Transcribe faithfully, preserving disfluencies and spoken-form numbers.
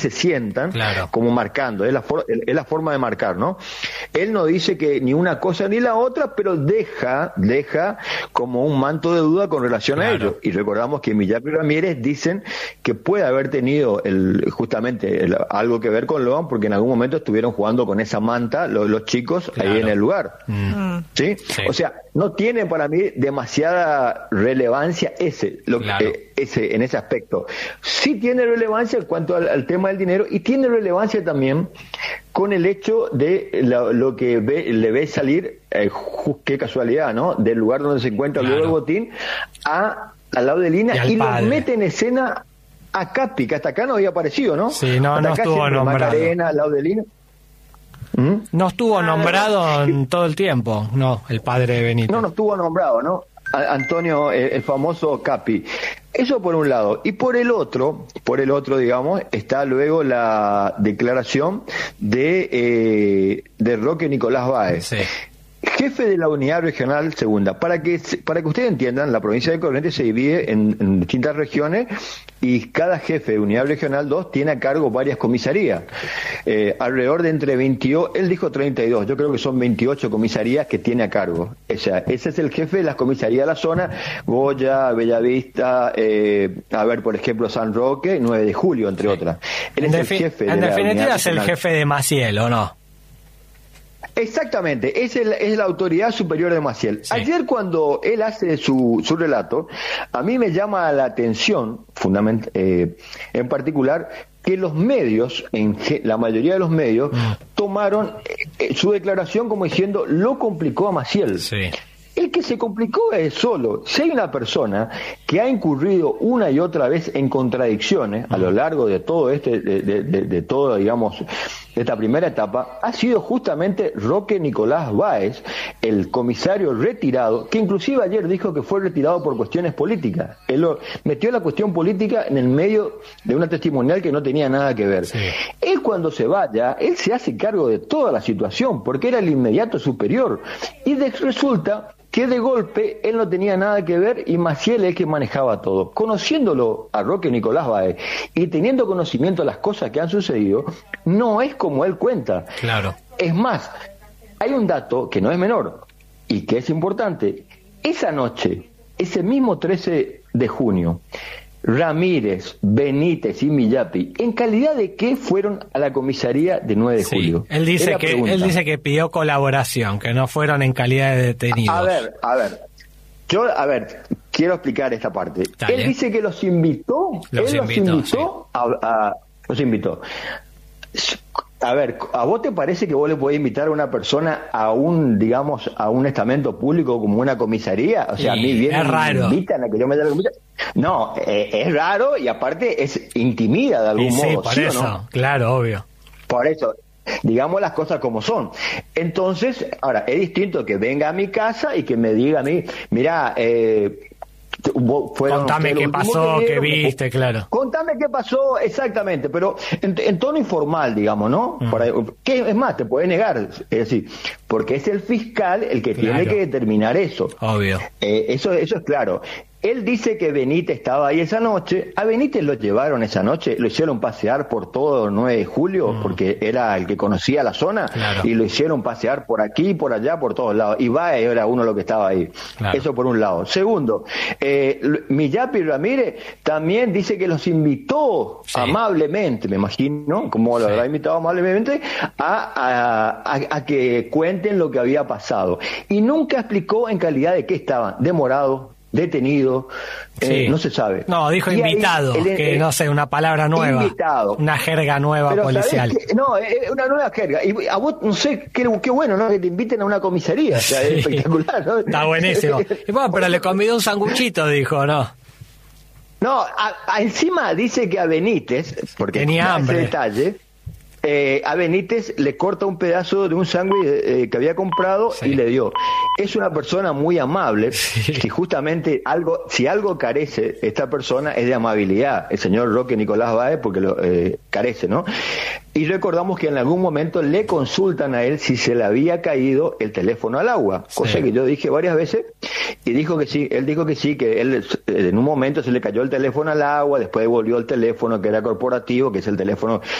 se sientan, claro, como marcando, es la, for, es la forma de marcar, ¿no? Él no dice que ni una cosa ni la otra, pero deja, deja como un manto de duda con relación claro. a ello. Y recordamos que Millán y Ramírez dicen que puede haber tenido el, justamente el, algo que ver con Loan, porque en algún momento estuvieron jugando con esa manta los, los chicos, claro, ahí en el lugar. Mm. ¿Sí? ¿Sí? O sea, no tiene para mí demasiada relevancia ese, lo, claro, eh, ese en ese aspecto. Sí tiene relevancia en cuanto al, al tema del dinero, y tiene relevancia también con el hecho de lo, lo que ve, le ve salir, eh, qué casualidad, ¿no? Del lugar donde se encuentra, claro, luego el botín, a al lado de Lina, y, y lo mete en escena a Capi, que hasta acá no había aparecido, ¿no? Sí, no, hasta no acá estuvo nombrado. Macarena, al lado de Lina. ¿Mm? No estuvo ah, nombrado en todo el tiempo, no, el padre de Benítez. No, no estuvo nombrado, ¿no? Antonio, el, el famoso Capi. Eso por un lado. Y por el otro, por el otro, digamos, está luego la declaración de, eh, de Roque Nicolás Báez. Sí. Jefe de la Unidad Regional Segunda. Para que para que ustedes entiendan, la provincia de Corrientes se divide en, en distintas regiones, y cada jefe de Unidad Regional dos tiene a cargo varias comisarías. Eh, alrededor de entre veintiocho, él dijo treinta y dos, yo creo que son veintiocho comisarías que tiene a cargo. O sea, ese es el jefe de las comisarías de la zona: Goya, Bellavista, eh, a ver, por ejemplo, San Roque, nueve de julio, entre sí, otras. Él en es defi- el jefe en de definitiva la es el jefe de Maciel, ¿o no? Exactamente, es, el, es la autoridad superior de Maciel. Sí. Ayer, cuando él hace su, su relato, a mí me llama la atención, fundament, eh, en particular, que los medios, en la mayoría de los medios, mm. tomaron eh, su declaración como diciendo: lo complicó a Maciel. Sí. El que se complicó es solo. Si hay una persona que ha incurrido una y otra vez en contradicciones a lo largo de todo este, de, de, de, de todo, digamos, de esta primera etapa, ha sido justamente Roque Nicolás Báez, el comisario retirado, que inclusive ayer dijo que fue retirado por cuestiones políticas. Él lo, metió la cuestión política en el medio de una testimonial que no tenía nada que ver. Sí. Él, cuando se vaya, él se hace cargo de toda la situación, porque era el inmediato superior. Y de, resulta que de golpe él no tenía nada que ver, y Maciel es el que manejaba todo. Conociéndolo a Roque Nicolás Báez y teniendo conocimiento de las cosas que han sucedido, no es como él cuenta. Claro. Es más, hay un dato que no es menor y que es importante. Esa noche, ese mismo trece de junio, Ramírez, Benítez y Millapi, ¿en calidad de qué fueron a la comisaría de nueve de julio? Sí, él dice que él dice que pidió colaboración, que no fueron en calidad de detenidos. A ver, a ver. Yo, a ver, quiero explicar esta parte. Dale. Él dice que los invitó, los él invitó, los invitó sí. a, a los invitó. A ver, ¿a vos te parece que vos le podés invitar a una persona a un, digamos, a un estamento público como una comisaría? O sea, sí, a mí vienen es raro. Y me invitan a que yo me dé la comisaría. No, eh, es raro, y aparte es intimida de algún y sí, modo. por ¿sí eso, o no? Claro, obvio. Por eso, digamos las cosas como son. Entonces, ahora, es distinto que venga a mi casa y que me diga a mí: mira, eh, contame qué pasó, qué viste, claro. Contame qué pasó, exactamente, pero en, en tono informal, digamos, ¿no? Mm. Para, ¿qué, es más, te puede negar, es decir, porque es el fiscal el que claro. tiene que determinar eso. Obvio. Eh, eso, eso es claro. Él dice que Benítez estaba ahí esa noche. A Benítez lo llevaron esa noche, lo hicieron pasear por todo el nueve de julio, mm. porque era el que conocía la zona, claro. y lo hicieron pasear por aquí, por allá, por todos lados. Y Baez era uno de los que estaba ahí. Claro. Eso por un lado. Segundo, eh, Millapi Ramírez también dice que los invitó sí. amablemente, me imagino, como sí. lo habrá invitado amablemente, a, a, a, a que cuenten lo que había pasado. Y nunca explicó en calidad de qué estaban, demorados, detenido, sí. eh, no se sabe. No, dijo y invitado, ahí, el, que el, no sé, una palabra nueva. Invitado. Una jerga nueva. Pero policial. No, es una nueva jerga. Y a vos, no sé, qué, qué bueno, ¿no? Que te inviten a una comisaría. O sea, sí. Es espectacular, ¿no? Está buenísimo. Y bueno, pero le convidó un sanguchito, dijo, ¿no? No, a, a encima dice que a Benítez, porque tenía hambre. Ese detalle, eh, a Benítez le corta un pedazo de un sándwich eh, que había comprado sí. y le dio. Es una persona muy amable, sí. si justamente algo, si algo carece esta persona es de amabilidad, el señor Roque Nicolás Báez, porque lo eh, carece, ¿no? Y recordamos que en algún momento le consultan a él si se le había caído el teléfono al agua, sí. cosa que yo dije varias veces, y dijo que sí, él dijo que sí, que él en un momento se le cayó el teléfono al agua, después devolvió el teléfono que era corporativo, que es el teléfono